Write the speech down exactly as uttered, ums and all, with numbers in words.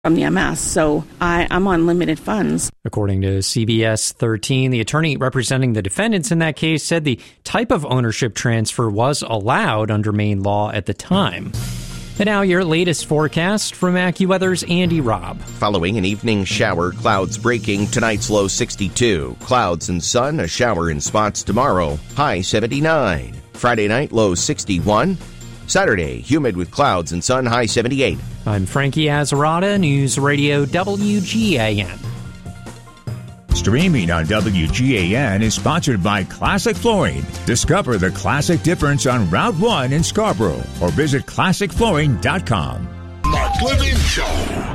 from the M S, so I, I'm on limited funds. According to C B S thirteen, the attorney representing the defendants in that case said the type of ownership transfer was allowed under Maine law at the time. And now your latest forecast from AccuWeather's Andy Robb. Following an evening shower, clouds breaking, tonight's low sixty-two. Clouds and sun, a shower in spots tomorrow, high seventy-nine. Friday night, low sixty-one. Saturday, humid with clouds and sun, high seventy-eight. I'm Frankie Azzarata, News Radio W G A N. Streaming on W G A N is sponsored by Classic Flooring. Discover the classic difference on Route one in Scarborough or visit classic flooring dot com. Mark Levin Show.